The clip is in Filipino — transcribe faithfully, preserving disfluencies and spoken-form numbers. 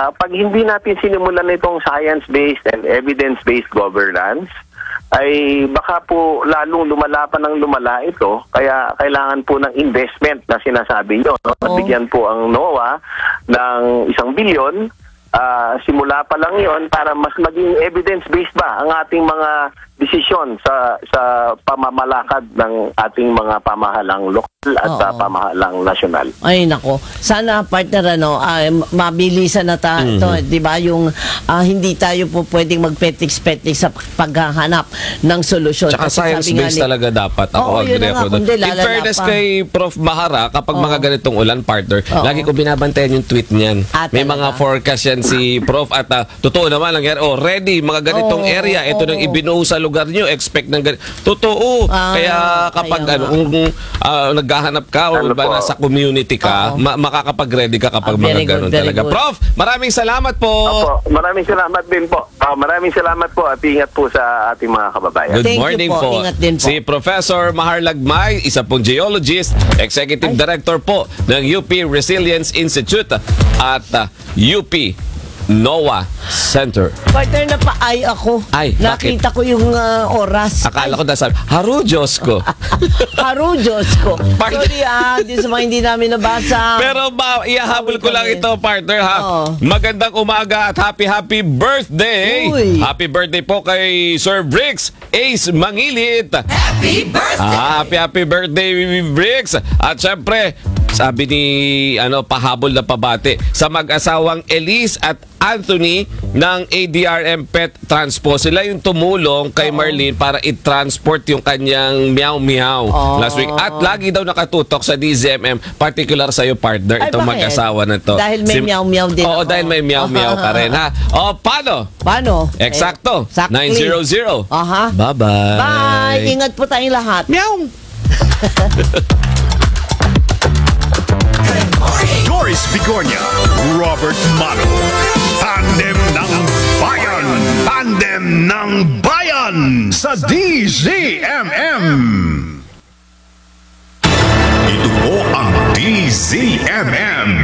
uh, pag hindi natin sinimulan itong science-based and evidence-based governance, ay baka po lalong lumala pa ng lumala ito. Kaya kailangan po ng investment na sinasabi nyo. No? Oo. Bigyan po ang NOAA ng isang bilyon. Uh, simula pa lang yon para mas maging evidence-based ba ang ating mga desisyon sa sa pamamalakad ng ating mga pamahalang lokal at Oo. sa pamahalang nasyonal. Ay nako, sana partner ano, ay, mabilisan na tayo, Mhm. 'di ba? Yung ah, hindi tayo po pwedeng magpetiks-petiks sa paghahanap ng solusyon. Tsaka Kasi sabi nga science-based ni- talaga dapat. Ako Oo, yun agree na nga, ako doon. kundi In lalala fairness pa. kay Prof Mahara, kapag Oo. mga ganitong ulan, partner, Oo. lagi ko binabantayan yung tweet niyan. Ah, May talaga? mga forecast yan si Prof at ah, totoo naman nangyari. Oh, ready, mga ganitong Oo, area. Ito oo. nang ibinuo sa lugar nyo. Expect ng ganito. Totoo. Ah, kaya kapag kaya ano, nga. kung ah, naghahanap ka o Ano ba po? nasa community ka, Oo. ma- makakapag-ready ka kapag Ah, mga very good, ganun very talaga. good. Prof, maraming salamat po. Opo, maraming salamat din po. Ah, maraming salamat po at ingat po sa ating mga kababayan. Good Thank you morning po. po. Ingat din po. Si Professor Mahar Lagmay, isa pong geologist, Executive Director po ng U P Resilience Institute at uh, U P NOAA Center. Partner na pa ay ako. Ay, bakit? Nakita ko yung ah, oras. Akala ko nasabi, haru Diyos ko. Haro, Diyos ko. Partner- Sorry ah, di sa mga hindi namin nabasa. Pero ba, ihahabol ko lang ito, partner, ha? Oo. Magandang umaga at happy, happy birthday! Uy. Happy birthday po kay Sir Briggs Ace Mangilit. Happy birthday! Ah, happy, happy birthday, Briggs! At syempre, sabi ni, ano, pahabol na pabati sa mag-asawang Elise at Anthony ng A D R M Pet Transpo. Sila yung tumulong kay Marlene para i-transport yung kanyang meow-meow Oo. last week. At lagi daw nakatutok sa D Z M M, particular sa iyo, partner, Ay, itong bakit? mag-asawa na to. Dahil may Sim- meow-meow din Oo, ako. dahil may meow-meow ka rin, ha? O, paano? Paano? Eksakto. Eh, exactly. nine hundred. Aha. Bye-bye. Bye! Ingat po tayong lahat. Meow! Doris Bigornia, Robert Mano. Tandem ng Bayan! Tandem ng Bayan sa D Z M M. Ito po ang D Z M M